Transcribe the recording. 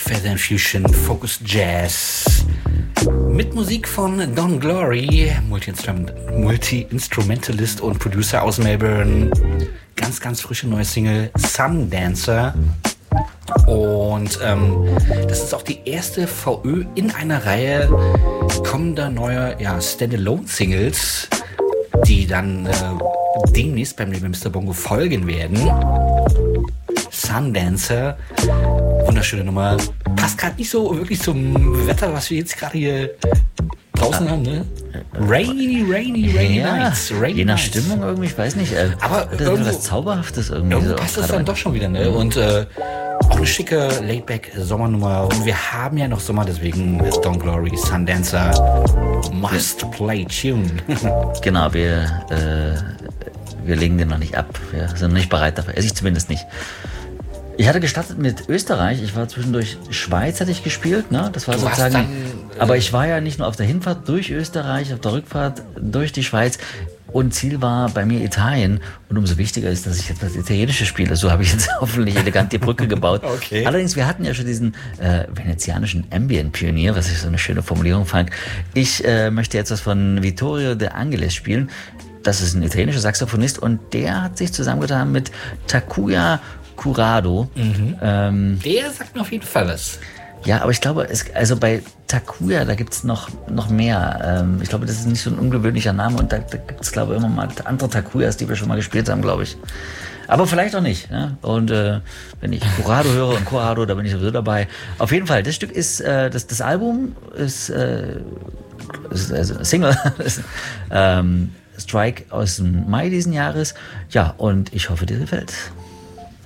Feather Fusion, Focus Jazz. Mit Musik von Don Glory, Multi-Instrumentalist und Producer aus Melbourne. Ganz, ganz frische neue Single, Sundancer. Und das ist auch die erste VÖ in einer Reihe kommender neuer Standalone-Singles, die dann demnächst beim Label Mr. Bongo folgen werden. Sundancer, wunderschöne Nummer. Passt gerade nicht so wirklich zum Wetter, was wir jetzt gerade hier draußen haben, ne? Rainy Nights. Je nach Stimmung irgendwie, ich weiß nicht. Aber das ist was Zauberhaftes irgendwie. Irgendwo So passt das dann doch schon wieder, ne? Und auch eine schicke Laidback-Sommernummer. Und wir haben ja noch Sommer, deswegen ist Don Glory, Sundancer, Must Play Tune. Genau, wir legen den noch nicht ab. Wir sind noch nicht bereit dafür. Also ich zumindest nicht. Ich hatte gestartet mit Österreich. Ich war zwischendurch Schweiz, hatte ich gespielt. Ne? Das war Du sozusagen. warst dann, aber ich war ja nicht nur auf der Hinfahrt durch Österreich, auf der Rückfahrt durch die Schweiz. Und Ziel war bei mir Italien. Und umso wichtiger ist, dass ich jetzt das Italienische spiele. So habe ich jetzt hoffentlich elegant die Brücke gebaut. Okay. Allerdings, wir hatten ja schon diesen venezianischen Ambient-Pionier, was ich so eine schöne Formulierung fand. Ich möchte jetzt was von Vittorio De Angelis spielen. Das ist ein italienischer Saxophonist und der hat sich zusammengetan mit Takuya Kurado. Der sagt mir auf jeden Fall was. Ja, aber ich glaube, also bei Takuya, da gibt's noch mehr. Ich glaube, das ist nicht so ein ungewöhnlicher Name und da gibt's, glaube ich, immer mal andere Takuyas, die wir schon mal gespielt haben, glaube ich. Aber vielleicht auch nicht. Ne? Und wenn ich Kurado höre und Kurado, da bin ich sowieso dabei. Auf jeden Fall, das Stück ist, das Album ist also Single, Strike aus dem Mai diesen Jahres. Ja, und ich hoffe, dir gefällt.